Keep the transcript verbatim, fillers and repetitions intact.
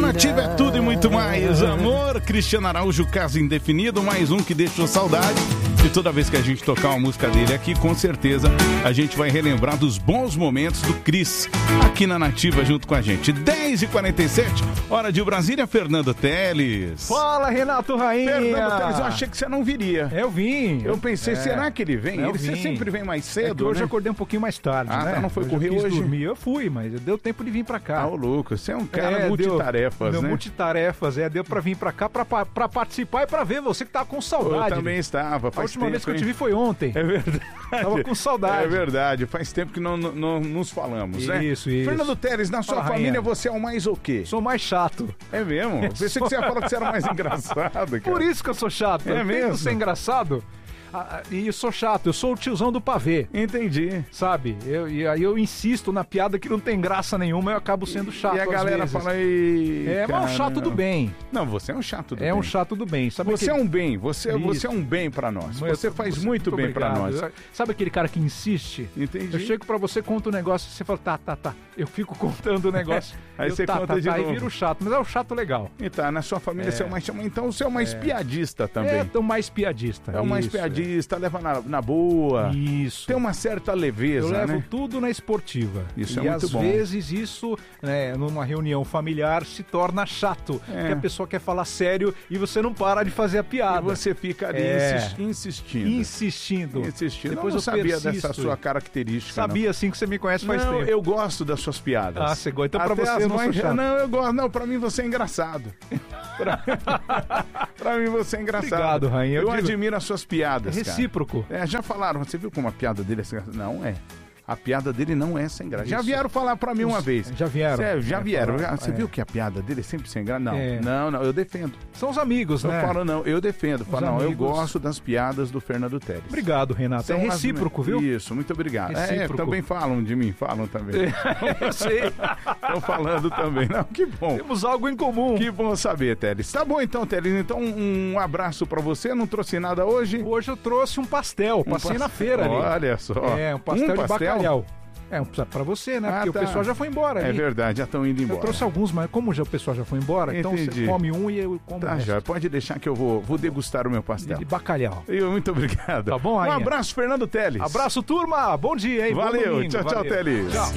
Nativa é tudo e muito mais. Amor, Cristiano Araújo, Caso Indefinido, mais um que deixou saudade. E toda vez que a gente tocar uma música dele aqui, com certeza a gente vai relembrar dos bons momentos do Cris aqui na Nativa junto com a gente. dez e quarenta e sete, hora de Brasília, Fernando Teles. Fala, Renato Rainha. Fernando Teles, eu achei que você não viria. Eu vim. Eu pensei, é. será que ele vem? Eu ele vim. Você sempre vem mais cedo, é que hoje né? eu acordei um pouquinho mais tarde, ah, né? Tá, não foi hoje correr eu quis hoje? dormir. Eu fui, mas deu tempo de vir pra cá. Ah, ô louco, você é um cara é, multitarefas, deu, né? Multitarefas, é. Deu pra vir pra cá pra, pra participar e pra ver você que tá com saudade. Eu também estava. Faz A última tempo, vez que eu hein? te vi foi ontem. É verdade. Tava com saudade. É verdade, faz tempo que não, não, não nos falamos, né? Isso, isso. Fernando Teles, na sua Fala, família Rainha. você é o mais o quê? Sou mais chato. É mesmo? Pensei que você ia falar que você era mais engraçado, cara. Por isso que eu sou chato. É eu mesmo? tento ser engraçado. Ah, e eu sou chato, eu sou o tiozão do pavê. Entendi. Sabe? Eu, e aí eu insisto na piada que não tem graça nenhuma, eu acabo sendo chato. E a às galera vezes. fala aí. É, mas é um chato do bem. Não, você é um chato do é bem. É um chato do bem. Sabe você aquele... é um bem, você, você é um bem pra nós. Mas você faz você, muito bem pra obrigado. nós. Sabe aquele cara que insiste? Entendi. Eu chego pra você, conto um negócio, você fala, tá, tá, tá. Eu fico contando o negócio. Aí eu, você tá, conta tá, de tá, novo. Aí vira o chato, mas é o chato legal. E tá, na sua família É. você é o mais chama. Então você é o mais É. piadista também. É, então mais piadista. É o mais Isso, piadista, leva na, na boa. Isso. Tem uma certa leveza, Eu levo né? tudo na esportiva. Isso e é muito às bom. vezes isso, né, numa reunião familiar, se torna chato. É. Porque a pessoa quer falar sério e você não para de fazer a piada. E você fica ali É. insis- insistindo. Insistindo. Insistindo. Depois eu não eu sabia persisto. dessa sua característica. Sabia, assim, que você me conhece não. faz não, tempo. eu gosto das suas piadas. Ah, você gosta. Então pra Até você as eu não sou mais- chato. Não, eu gosto. Não, pra mim você é engraçado. pra... pra mim você é engraçado. Obrigado, Rainha. Eu, Eu digo- admiro as suas piadas, É cara. recíproco. É, já falaram, você viu como a piada dele é sem graça? Não é. A piada dele não é sem graça. Já Isso. vieram falar pra mim uma vez. Já vieram. Cê, já É, vieram. falaram, Você é. viu que a piada dele é sempre sem graça? Não, É. não, não, eu defendo. São os amigos, Eu né? falo não, eu defendo. Falo, não, eu amigos. gosto das piadas do Fernando Teles. Obrigado, Renato. São é as- recíproco, viu? Isso, muito obrigado. É, Recíproco. também falam de mim, falam também. Eu sei. Estão falando também. Não, que bom. Temos algo em comum. Que bom saber, Teles. Tá bom então, Teles. Então, um abraço pra você. Não trouxe nada hoje? Hoje eu trouxe um pastel. Um Passei pas- na feira ali. Olha só. É, um pastel Um de bacalhau. É, um pra você, né? Ah, Porque tá. o pessoal já foi embora É ali. verdade, já estão indo embora. Eu trouxe alguns, mas como já o pessoal já foi embora, então Entendi. você come um e eu como o Tá, resto. já. Pode deixar que eu vou, vou degustar o meu pastel. De bacalhau. Eu, muito obrigado. Tá bom, Um Rainha? abraço, Fernando Teles. Abraço, turma. Bom dia, hein? Bom Valeu. domingo. Tchau, tchau, Valeu. Teles. Tchau.